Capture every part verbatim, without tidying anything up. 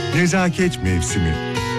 Nezaket mevsimi.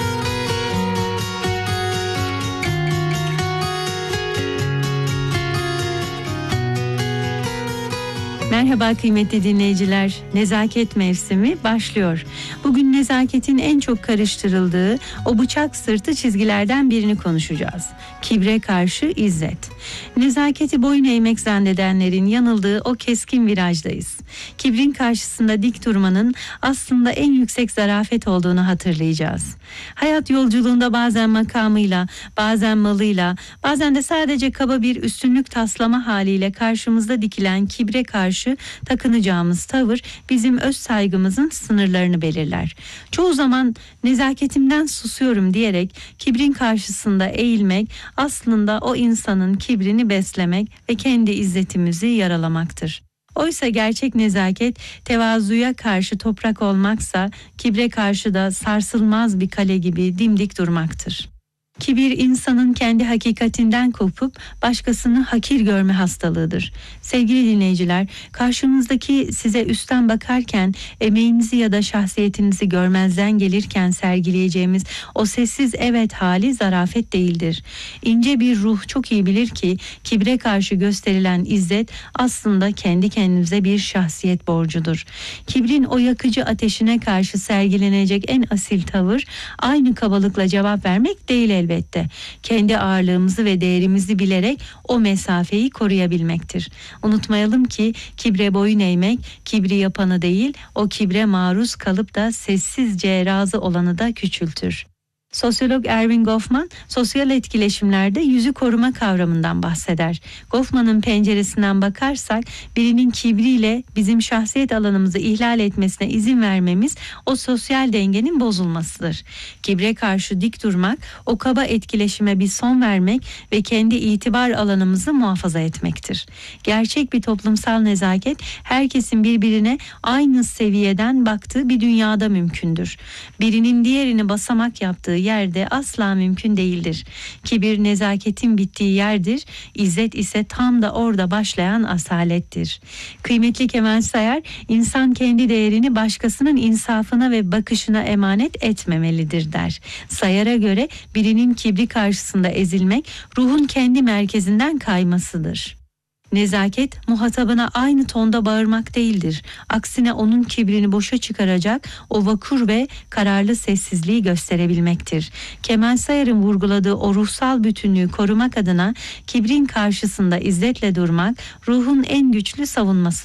Merhaba kıymetli dinleyiciler. Nezaket mevsimi başlıyor. Bugün nezaketin en çok karıştırıldığı o bıçak sırtı çizgilerden birini konuşacağız. Kibre karşı izzet. Nezaketi boyun eğmek zannedenlerin yanıldığı o keskin virajdayız. Kibrin karşısında dik durmanın aslında en yüksek zarafet olduğunu hatırlayacağız. Hayat yolculuğunda bazen makamıyla, bazen malıyla, bazen de sadece kaba bir üstünlük taslama haliyle karşımızda dikilen kibre karşı takınacağımız tavır bizim öz saygımızın sınırlarını belirler. Çoğu zaman nezaketimden susuyorum diyerek kibrin karşısında eğilmek aslında o insanın kibrini beslemek ve kendi izzetimizi yaralamaktır. Oysa gerçek nezaket tevazuya karşı toprak olmaksa kibre karşı da sarsılmaz bir kale gibi dimdik durmaktır. Kibir insanın kendi hakikatinden kopup başkasını hakir görme hastalığıdır. Sevgili dinleyiciler, karşınızdaki size üstten bakarken emeğinizi ya da şahsiyetinizi görmezden gelirken sergileyeceğimiz o sessiz evet hali zarafet değildir. İnce bir ruh çok iyi bilir ki kibre karşı gösterilen izzet aslında kendi kendimize bir şahsiyet borcudur. Kibrin o yakıcı ateşine karşı sergilenecek en asil tavır aynı kabalıkla cevap vermek değil elbette. Elbette kendi ağırlığımızı ve değerimizi bilerek o mesafeyi koruyabilmektir. Unutmayalım ki kibre boyun eğmek kibri yapanı değil, o kibre maruz kalıp da sessizce razı olanı da küçültür. Sosyolog Erving Goffman, sosyal etkileşimlerde yüzü koruma kavramından bahseder. Goffman'ın penceresinden bakarsak, birinin kibriyle bizim şahsiyet alanımızı ihlal etmesine izin vermemiz, o sosyal dengenin bozulmasıdır. Kibre karşı dik durmak, o kaba etkileşime bir son vermek ve kendi itibar alanımızı muhafaza etmektir. Gerçek bir toplumsal nezaket, herkesin birbirine aynı seviyeden baktığı bir dünyada mümkündür. Birinin diğerini basamak yaptığı yerde asla mümkün değildir. Kibir nezaketin bittiği yerdir. İzzet ise tam da orada başlayan asalettir. Kıymetli Kemal Sayar, insan kendi değerini başkasının insafına ve bakışına emanet etmemelidir der. Sayar'a göre birinin kibri karşısında ezilmek ruhun kendi merkezinden kaymasıdır. Nezaket muhatabına aynı tonda bağırmak değildir. Aksine onun kibrini boşa çıkaracak o vakur ve kararlı sessizliği gösterebilmektir. Kemal Sayar'ın vurguladığı o ruhsal bütünlüğü korumak adına kibrin karşısında izzetle durmak ruhun en güçlü savunması.